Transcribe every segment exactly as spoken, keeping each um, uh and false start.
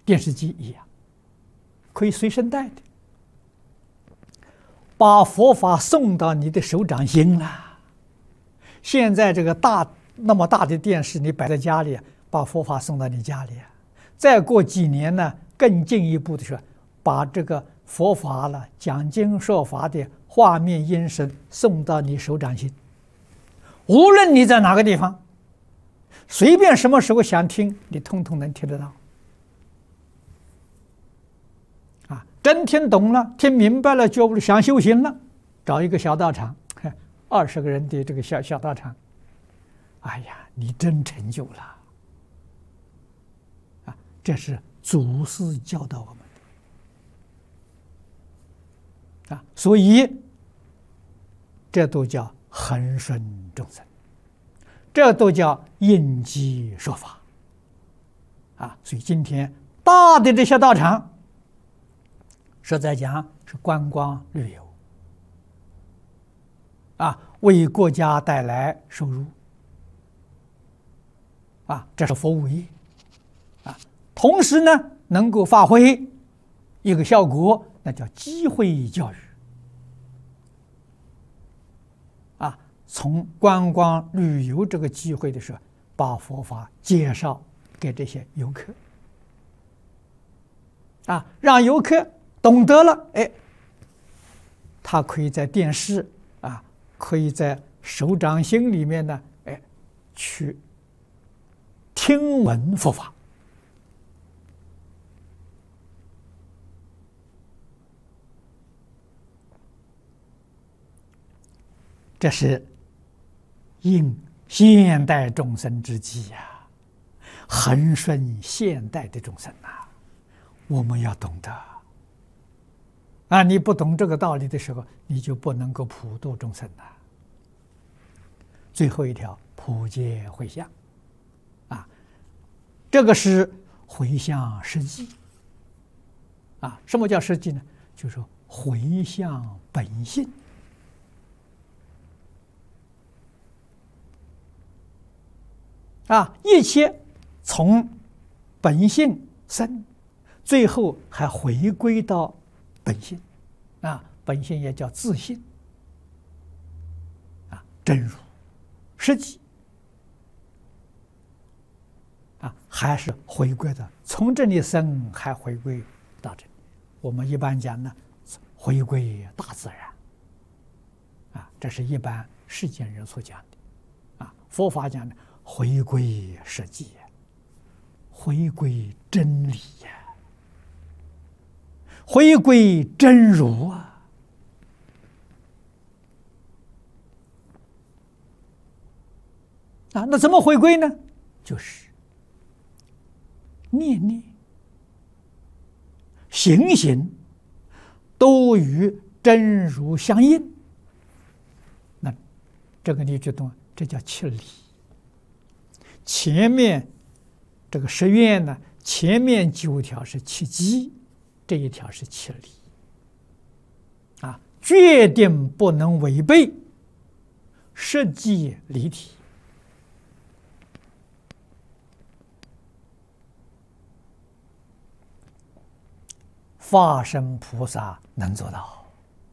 电视机一样，可以随身带的，把佛法送到你的手掌心了。现在这个大那么大的电视，你摆在家里，把佛法送到你家里。再过几年呢，更进一步的是，把这个佛法了讲经说法的画面音声送到你手掌心。无论你在哪个地方，随便什么时候想听，你通通能听得到。啊，真听懂了，听明白了，觉悟了，想修行了，找一个小道场，二十个人的这个小小道场，哎呀，你真成就了。啊，这是祖师教导我们的。啊，所以这都叫恒顺众生，这都叫应机说法。啊，所以今天大的这些道场，实在讲是观光旅游，啊，为国家带来收入，啊，这是服务业，啊，同时呢，能够发挥一个效果，那叫机会教育。啊，从观光旅游这个机会的时候，把佛法介绍给这些游客，啊，让游客懂得了，哎，他可以在电视啊，可以在手掌心里面呢，哎，去听闻佛法。这是应现代众生之际呀，恒顺现代的众生呐，我们要懂得。啊，你不懂这个道理的时候，你就不能够普度众生了。最后一条，普皆回向，啊，这个是回向实际。啊，什么叫实际呢？就是说回向本性。啊，一切从本性生，最后还回归到本性，啊，本性也叫自性，啊，真如，实际，啊，还是回归的，从这里生，还回归到这里。我们一般讲呢，回归大自然，啊，这是一般世间人所讲的，啊，佛法讲的。回归实际，回归真理呀，回归真如啊！啊，那怎么回归呢？就是念念、行行都与真如相应。那这个你就懂，这叫切理。前面这个十愿呢，前面九条是切机，这一条是切理，啊，决定不能违背实际理体。法身菩萨能做到，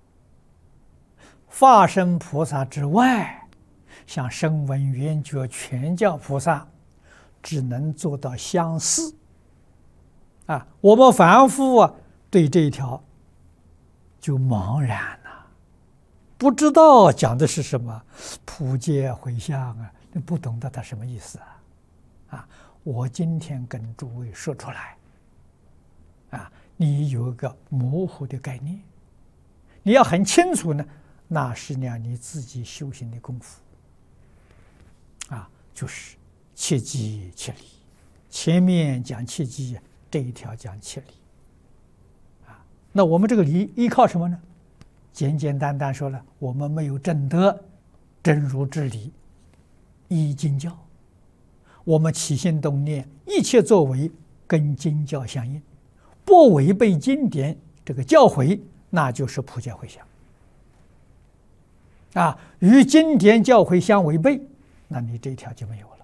法身菩萨之外。像声闻缘觉全教菩萨，只能做到相似。啊，我们凡夫啊，对这一条就茫然了，不知道讲的是什么，普皆回向啊，你不懂得它什么意思啊？啊，我今天跟诸位说出来，啊，你有一个模糊的概念，你要很清楚呢，那是呢你自己修行的功夫。啊，就是切机切理，前面讲切机，这一条讲切理。啊，那我们这个理依靠什么呢？简简单单说了，我们没有证得真如之理，依经教，我们起心动念，一切作为跟经教相应，不违背经典这个教诲，那就是普皆回向。啊，与经典教诲相违背，那你这一条就没有了。